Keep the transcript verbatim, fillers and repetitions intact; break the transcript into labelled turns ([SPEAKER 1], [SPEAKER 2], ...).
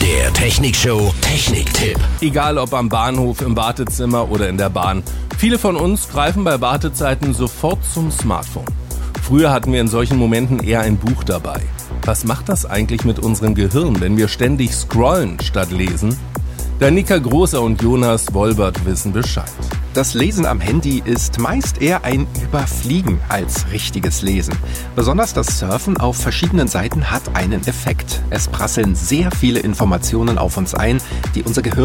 [SPEAKER 1] Der Technikshow Techniktipp.
[SPEAKER 2] Egal ob am Bahnhof, im Wartezimmer oder in der Bahn. Viele von uns greifen bei Wartezeiten sofort zum Smartphone. Früher hatten wir in solchen Momenten eher ein Buch dabei. Was macht das eigentlich mit unserem Gehirn, wenn wir ständig scrollen statt lesen? Danica Großer und Jonas Wolbert wissen Bescheid.
[SPEAKER 3] Das Lesen am Handy ist meist eher ein Überfliegen als richtiges Lesen. Besonders das Surfen auf verschiedenen Seiten hat einen Effekt. Es prasseln sehr viele Informationen auf uns ein, die unser Gehirn